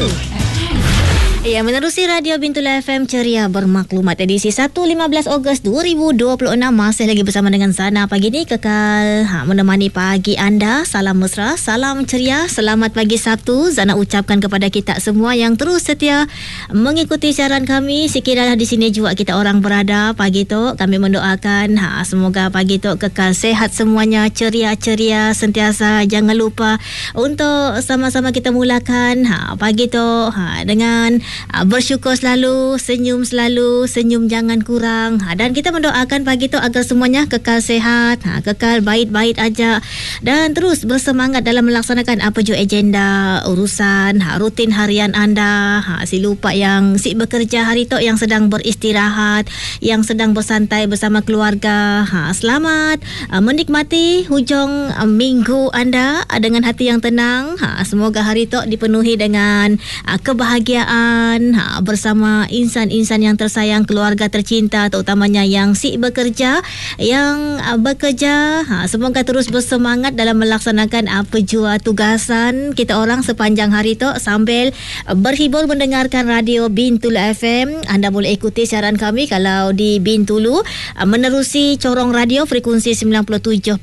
Bintulu Ya, menerusi Radio Bintulu FM Ceria Bermaklumat edisi 1-15 Ogos 2026. Masih lagi bersama dengan Zana pagi ni. Kekal menemani pagi anda. Salam mesra, salam ceria. Selamat pagi Sabtu. Zana ucapkan kepada kita semua yang terus setia mengikuti siaran kami. Sekiranya di sini juga kita orang berada pagi tu, kami mendoakan semoga pagi tu kekal sehat semuanya, ceria-ceria sentiasa. Jangan lupa untuk sama-sama kita mulakan pagi tu dengan bersyukur selalu, senyum jangan kurang. Dan kita mendoakan pagi tu agar semuanya kekal sehat, kekal baik-baik aja dan terus bersemangat dalam melaksanakan apa je agenda urusan rutin harian anda. Si lupa yang si bekerja hari tu, yang sedang beristirahat, yang sedang bersantai bersama keluarga. Selamat menikmati hujung minggu anda dengan hati yang tenang. Semoga hari tu dipenuhi dengan kebahagiaan bersama insan-insan yang tersayang, keluarga tercinta, terutamanya yang si bekerja, semoga terus bersemangat dalam melaksanakan apa jua tugasan kita orang sepanjang hari tu sambil berhibur mendengarkan Radio Bintulu FM. Anda boleh ikuti siaran kami kalau di Bintulu menerusi corong radio frekuensi 97.5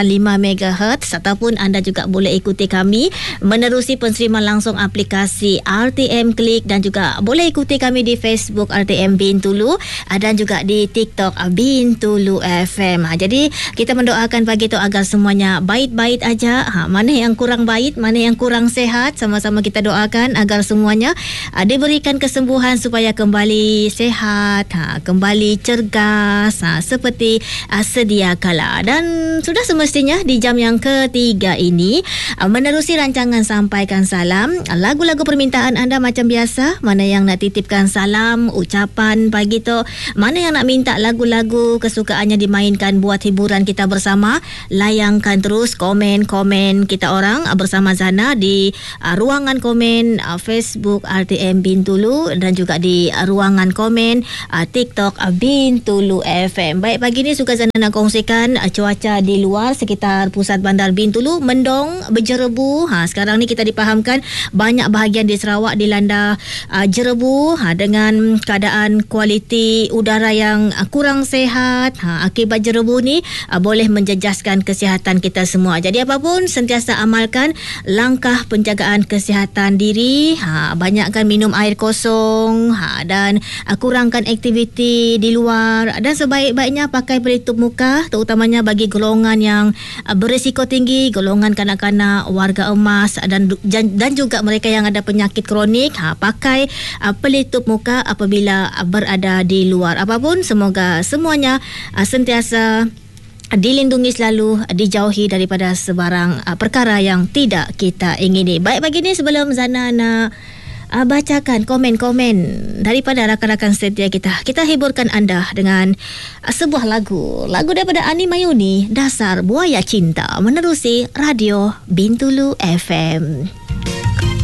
MHz, ataupun anda juga boleh ikuti kami menerusi penseriman langsung aplikasi RTM Klik, dan juga boleh ikuti kami di Facebook RTM Bintulu dan juga di TikTok Bintulu FM. Jadi kita mendoakan pagi itu agar semuanya baik-baik aja. Mana yang kurang baik, mana yang kurang sehat, sama-sama kita doakan agar semuanya diberikan kesembuhan supaya kembali sehat, kembali cergas seperti sedia kala. Dan sudah semestinya di jam yang ketiga ini menerusi rancangan Sampaikan Salam, lagu-lagu permintaan anda macam biasa. Mana yang nak titipkan salam, ucapan pagi tu, mana yang nak minta lagu-lagu kesukaannya dimainkan buat hiburan kita bersama, layangkan terus komen-komen kita orang bersama Zana di ruangan komen Facebook RTM Bintulu dan juga di ruangan komen TikTok Bintulu FM. Baik, pagi ni suka Zana nak kongsikan cuaca di luar sekitar pusat bandar Bintulu mendung berjerebu. Sekarang ni kita dipahamkan banyak bahagian di Sarawak dilanda jerebu dengan keadaan kualiti udara yang kurang sehat. Akibat jerebu ni boleh menjejaskan kesihatan kita semua. Jadi apapun sentiasa amalkan langkah penjagaan kesihatan diri. Banyakkan minum air kosong dan kurangkan aktiviti di luar, dan sebaik-baiknya pakai pelitup muka, terutamanya bagi golongan yang berisiko tinggi, golongan kanak-kanak, warga emas dan juga mereka yang ada penyakit kronik. Pakai pelitup muka apabila berada di luar. Apapun, semoga semuanya sentiasa dilindungi selalu, dijauhi daripada sebarang perkara yang tidak kita ingini. Baik, pagi ni sebelum Zana nak bacakan komen-komen daripada rakan-rakan setia kita hiburkan anda dengan sebuah lagu daripada Ani Mayuni, Dasar Buaya Cinta, menerusi Radio Bintulu FM.